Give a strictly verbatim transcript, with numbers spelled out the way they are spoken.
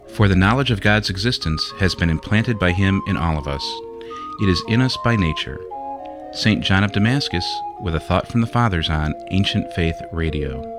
For the knowledge of God's existence has been implanted by Him in all of us. It is in us by nature. Saint John of Damascus with a thought from the Fathers on Ancient Faith Radio.